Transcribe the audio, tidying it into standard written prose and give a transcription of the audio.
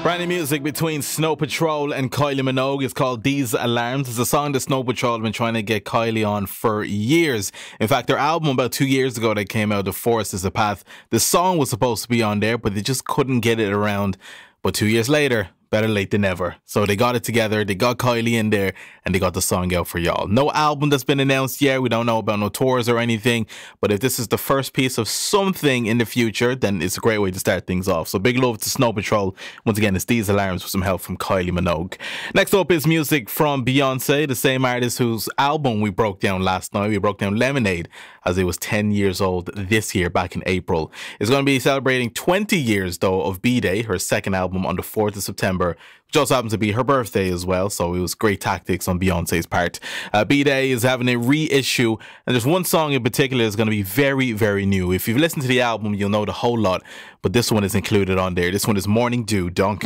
Brand new music between Snow Patrol and Kylie Minogue. It's called These Alarms. It's a song that Snow Patrol have been trying to get Kylie on for years. In fact, their album about 2 years ago that came out, The Forest is a Path, the song was supposed to be on there, but they just couldn't get it around. But 2 years later, better late than never. So they got it together, they got Kylie in there, and they got the song out for y'all. No album that's been announced yet. We don't know about no tours or anything. But if this is the first piece of something in the future, then it's a great way to start things off. So big love to Snow Patrol. Once again, it's These Alarms with some help from Kylie Minogue. Next up is music from Beyonce, the same artist whose album we broke down last night. We broke down Lemonade as it was 10 years old this year, back in April. It's going to be celebrating 20 years, though, of B-Day, her second album, on the 4th of September, which also happens to be her birthday as well, so it was great tactics on Beyonce's part. B-Day is having a reissue, and there's one song in particular that's going to be very, very new. If you've listened to the album, you'll know the whole lot, but this one is included on there. This one is Morning Dew, Dunk.